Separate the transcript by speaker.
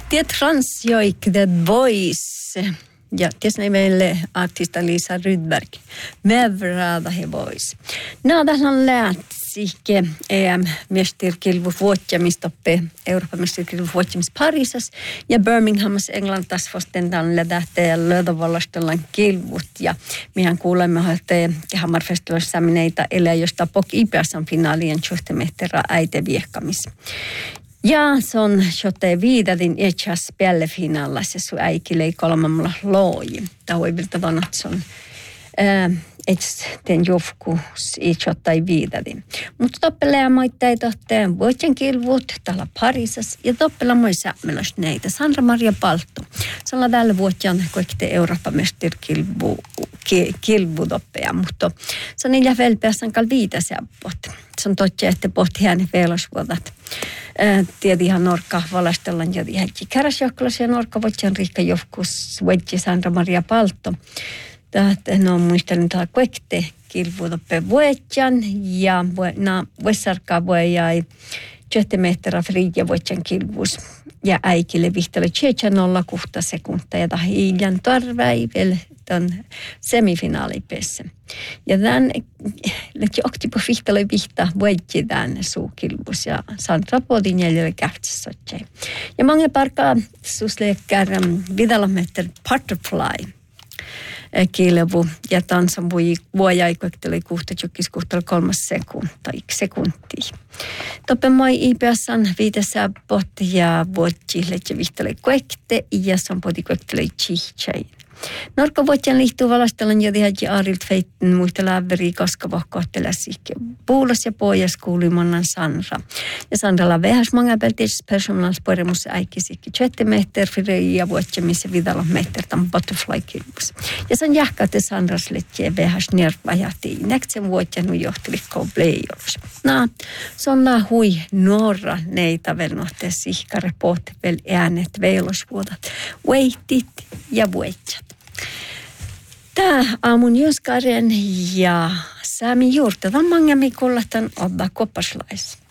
Speaker 1: Det transjoik The Voice. Ja tietysti meille artista Liisa Rydberg. Mevrada he Voice. Nadahan lähtsike EM-mestirkilvu vuotjamistoppe Euroopan mestirkilvu vuotjamis Parisas ja Birminghamissa Englantas fostendan lähtee löydövallostellaan kilvut ja mehän kuulemme että Hammarfestivalissa mineitä elää josta pok IPS:n finaalien tjuhtemehtera äiteviehkamis. Ja se on jotain viidatin etsäs pällefinaalassa sun äikille kolmannella looji. Tämä voi viltä vanha, että se on den jofkus i jotain viidatin. Mutta toppelea moittaa tohteen vuotjen kilvut täällä Parisas ja toppelea moi sämmelos neitä. Sandra Maria Palttu. Se on tällä vuotjan kaikki Euroopan mestirkilvu toppea, mutta se on niillä velpeässään kalviita säppot. Se on totta, että pohti hänen velosvuodat. Tiedihan Norkka valastellaan ja häkki käräsjohkolas ja Norkka vuotjan Riikka jofkus vuotji Sandra Maria Palttu. No muistelin täällä kuekte kilvuutoppe vuotjan ja vuosarkaa vuojai 20 metriä friiä vuotjan kilvuus ja äikille vihteli 0,6 sekuntia ja hiilan torväivel ton semifinaalipessä. Ja tämän oktipo vihteli vihta vuotji tämän suukilvuus ja Sandra puolin jäljellä kähtsessä. Ja mange parkaa susleekkär vidalometer butterfly. Kilvu ja tansan vuojai kuekteli kuhtajukkis 3 sekuntia. Toppen moi IPS:n viitessä potti ja vuotji letje vihteli kuekte ja son poti kuekteli chihtsei. Norkka vuotjan liittuu valastellaan ja tiedäji Aarilt feitten muista läveri koskava kohtela sikke. Puulas ja pojas kuulimonnan Sandra. Ja Sandralla vähäs många peltis personalsporemus äikisikki 20 meter fri ja vuotjamissa vidalla meter tämän butterfly-kilpus. Ja sen jähkaatte Sandras letje vähäs nervajahti. Näksen vuotjan johtilikko playoffs. Se on hui norra neitä vel nohte sihkare pohti vel äänet veilosvuodat. Weitit ja vuotjat. Tämä aamun Juskaren ja Sami Juurta. Tämä mangami kullatan Odda Koppaslais.